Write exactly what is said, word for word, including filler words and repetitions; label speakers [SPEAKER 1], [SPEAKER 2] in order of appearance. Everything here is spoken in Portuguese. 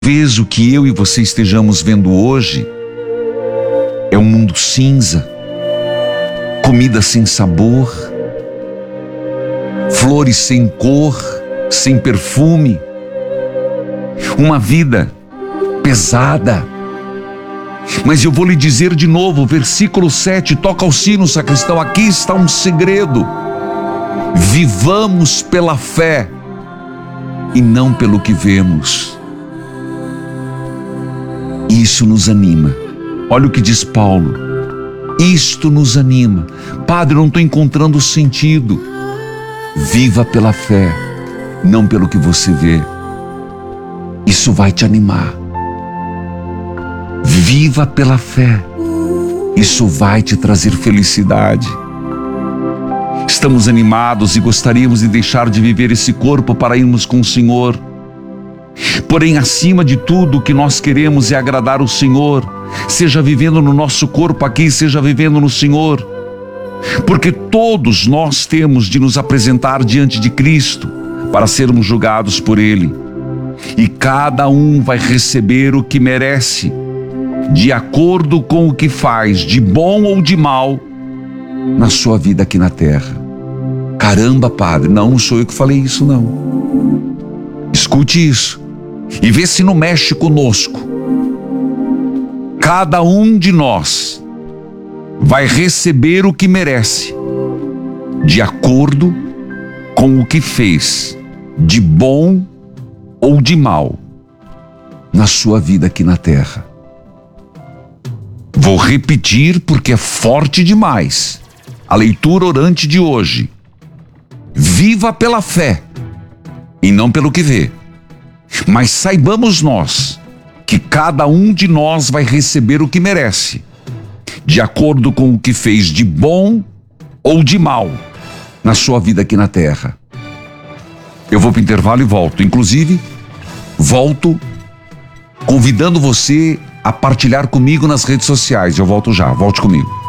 [SPEAKER 1] Talvez o que eu e você estejamos vendo hoje é um mundo cinza, comida sem sabor, flores sem cor, sem perfume, uma vida pesada. Mas eu vou lhe dizer de novo, versículo sete, toca o sino, sacristão, aqui está um segredo. Vivamos pela fé e não pelo que vemos. Isso nos anima. Olha o que diz Paulo. Isto nos anima. Padre, eu não estou encontrando sentido. Viva pela fé, não pelo que você vê. Isso vai te animar. Viva pela fé. Isso vai te trazer felicidade. Estamos animados e gostaríamos de deixar de viver esse corpo para irmos com o Senhor. Porém, acima de tudo, o que nós queremos é agradar o Senhor, seja vivendo no nosso corpo aqui, seja vivendo no Senhor. Porque todos nós temos de nos apresentar diante de Cristo para sermos julgados por Ele. E cada um vai receber o que merece, de acordo com o que faz, de bom ou de mal, na sua vida aqui na terra. Caramba, padre, não, não sou eu que falei isso, não. Escute isso e vê se não mexe conosco. Cada um de nós vai receber o que merece, de acordo com o que fez, de bom ou de mal, na sua vida aqui na terra. Vou repetir porque é forte demais. A leitura orante de hoje. Viva pela fé e não pelo que vê. Mas saibamos nós que cada um de nós vai receber o que merece, de acordo com o que fez de bom ou de mal na sua vida aqui na terra. Eu vou para o intervalo e volto. Inclusive, volto convidando você a partilhar comigo nas redes sociais. Eu volto já, volte comigo.